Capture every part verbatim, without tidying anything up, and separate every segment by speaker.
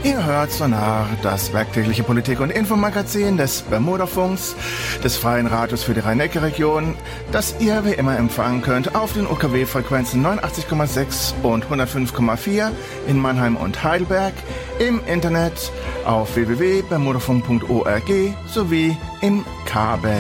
Speaker 1: Ihr hört Sonar, das werktägliche Politik- und Infomagazin des Bermudafunks, des Freien Radios für die Rhein-Neckar-Region, das ihr wie immer empfangen könnt auf den U K W-Frequenzen neunundachtzig Komma sechs und hundertfünf Komma vier in Mannheim und Heidelberg, im Internet auf w w w punkt bermudafunk punkt org sowie im Kabel.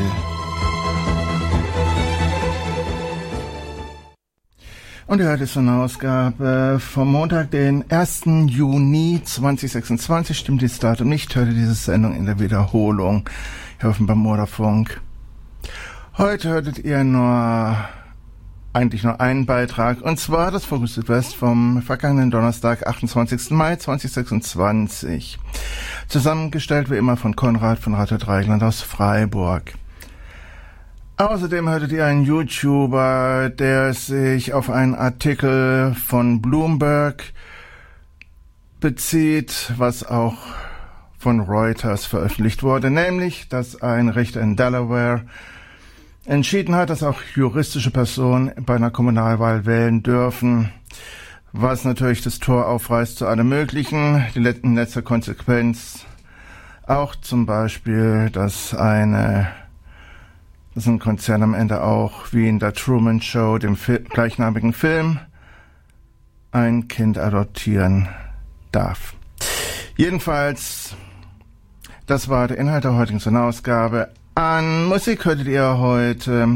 Speaker 1: Und ihr hört jetzt eine Ausgabe vom Montag, den ersten Juni zweitausendsechsundzwanzig. Stimmt das Datum nicht? Hört ihr diese Sendung in der Wiederholung hier auf dem Bermudafunk. Heute hörtet ihr nur, eigentlich nur einen Beitrag, und zwar das Fokus Südwest vom vergangenen Donnerstag, achtundzwanzigsten Mai zweitausendsechsundzwanzig. Zusammengestellt wie immer von Konrad von Radio Dreieckland aus Freiburg. Außerdem hörtet ihr einen YouTuber, der sich auf einen Artikel von Bloomberg bezieht, was auch von Reuters veröffentlicht wurde, nämlich, dass ein Richter in Delaware entschieden hat, dass auch juristische Personen bei einer Kommunalwahl wählen dürfen, was natürlich das Tor aufreißt zu allem Möglichen. Die in letzter Konsequenz auch zum Beispiel, dass eine dass ein Konzern am Ende auch, wie in der Truman Show, dem Fil- gleichnamigen Film, ein Kind adoptieren darf. Jedenfalls, das war der Inhalt der heutigen Sonderausgabe. An Musik hörtet ihr heute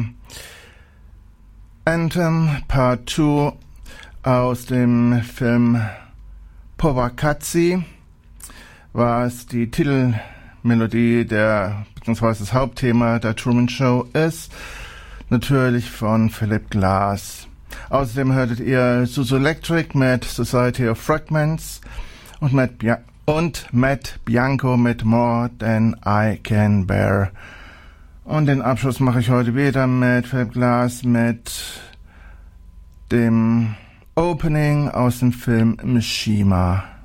Speaker 1: Anthem Part zwei aus dem Film Povakazi, was die Titelmelodie der beziehungsweise das Hauptthema der Truman Show ist, natürlich von Philip Glass. Außerdem hörtet ihr Suzu Electric mit Society of Fragments und Matt, Bia- und Matt Bianco mit More Than I Can Bear. Und den Abschluss mache ich heute wieder mit Philip Glass mit dem Opening aus dem Film Mishima.